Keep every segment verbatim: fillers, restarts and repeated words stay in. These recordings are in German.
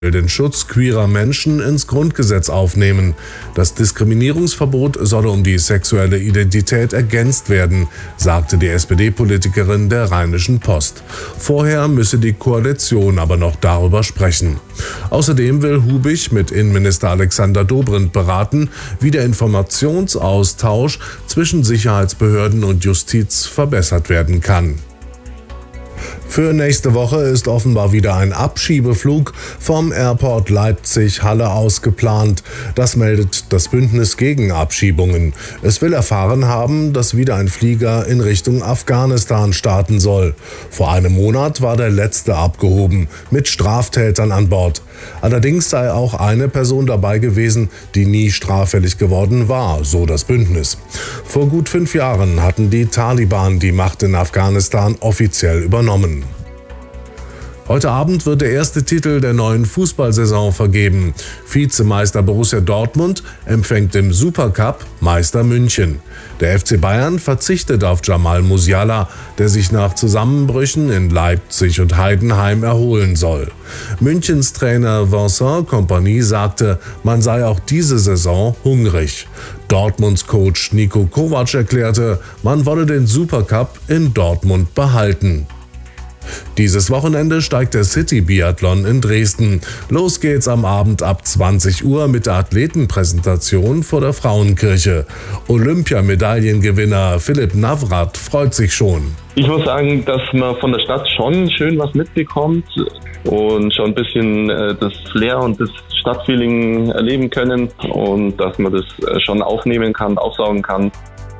will den Schutz queerer Menschen ins Grundgesetz aufnehmen. Das Diskriminierungsverbot solle um die sexuelle Identität ergänzt werden, sagte die S P D-Politikerin der Rheinischen Post. Vorher müsse die Koalition aber noch darüber sprechen. Außerdem will Hubich mit Innenminister Alexander Dobrindt beraten, wie der Informationsaustausch zwischen Sicherheitsbehörden und Justiz verbessert werden kann. Für nächste Woche ist offenbar wieder ein Abschiebeflug vom Airport Leipzig-Halle aus geplant. Das meldet das Bündnis gegen Abschiebungen. Es will erfahren haben, dass wieder ein Flieger in Richtung Afghanistan starten soll. Vor einem Monat war der letzte abgehoben, mit Straftätern an Bord. Allerdings sei auch eine Person dabei gewesen, die nie straffällig geworden war, so das Bündnis. Vor gut fünf Jahren hatten die Taliban die Macht in Afghanistan offiziell übernommen. Heute Abend wird der erste Titel der neuen Fußballsaison vergeben. Vizemeister Borussia Dortmund empfängt im Supercup Meister München. Der F C Bayern verzichtet auf Jamal Musiala, der sich nach Zusammenbrüchen in Leipzig und Heidenheim erholen soll. Münchens Trainer Vincent Kompany sagte, man sei auch diese Saison hungrig. Dortmunds Coach Niko Kovac erklärte, man wolle den Supercup in Dortmund behalten. Dieses Wochenende steigt der City-Biathlon in Dresden. Los geht's am Abend ab zwanzig Uhr mit der Athletenpräsentation vor der Frauenkirche. Olympiamedaillengewinner Philipp Navrat freut sich schon. Ich muss sagen, dass man von der Stadt schon schön was mitbekommt und schon ein bisschen das Flair und das Stadtfeeling erleben können und dass man das schon aufnehmen kann, aufsaugen kann.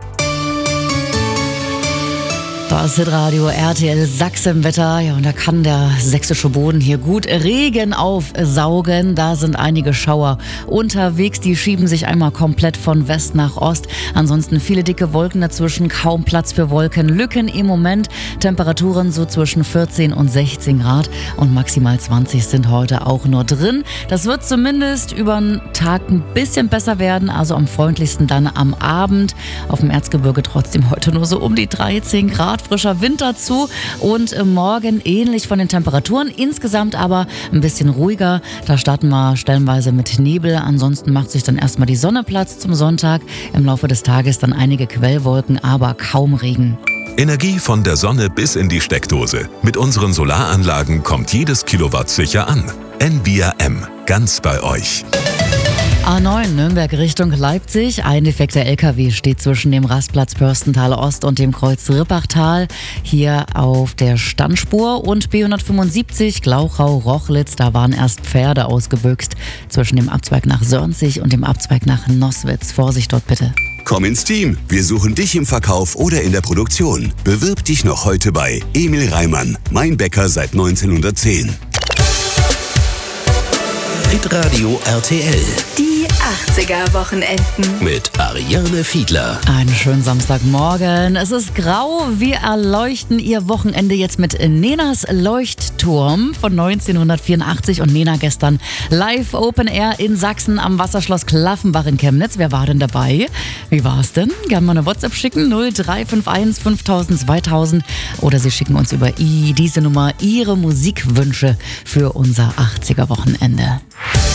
Das Hitradio R T L Sachsenwetter. Ja, und da kann der sächsische Boden hier gut Regen aufsaugen. Da sind einige Schauer unterwegs. Die schieben sich einmal komplett von West nach Ost. Ansonsten viele dicke Wolken dazwischen. Kaum Platz für Wolkenlücken im Moment. Temperaturen so zwischen vierzehn und sechzehn Grad. Und maximal zwanzig sind heute auch nur drin. Das wird zumindest über den Tag ein bisschen besser werden. Also am freundlichsten dann am Abend. Auf dem Erzgebirge trotzdem heute nur so um die dreizehn Grad. Frischer Wind dazu und morgen ähnlich von den Temperaturen, insgesamt aber ein bisschen ruhiger. Da starten wir stellenweise mit Nebel, ansonsten macht sich dann erstmal die Sonne Platz zum Sonntag. Im Laufe des Tages dann einige Quellwolken, aber kaum Regen. Energie von der Sonne bis in die Steckdose. Mit unseren Solaranlagen kommt jedes Kilowatt sicher an. Envia M, ganz bei euch. A neun Nürnberg Richtung Leipzig. Ein defekter L K W steht zwischen dem Rastplatz Pörstental Ost und dem Kreuz Rippachtal. Hier auf der Standspur. Und B hundertfünfundsiebzig Glauchau-Rochlitz. Da waren erst Pferde ausgebüxt. Zwischen dem Abzweig nach Sörnzig und dem Abzweig nach Noßwitz. Vorsicht dort bitte. Komm ins Team. Wir suchen dich im Verkauf oder in der Produktion. Bewirb dich noch heute bei Emil Reimann. Mein Bäcker seit neunzehnhundertzehn. Hitradio R T L. Die achtziger-Wochenenden. Mit Ariane Fiedler. Einen schönen Samstagmorgen. Es ist grau. Wir erleuchten Ihr Wochenende jetzt mit Nenas Leuchtturm von neunzehnhundertvierundachtzig. Und Nena gestern live Open Air in Sachsen am Wasserschloss Klaffenbach in Chemnitz. Wer war denn dabei? Wie war es denn? Gerne mal eine WhatsApp schicken. null drei fünf eins fünftausend zweitausend. Oder Sie schicken uns über I, diese Nummer Ihre Musikwünsche für unser achtziger-Wochenende.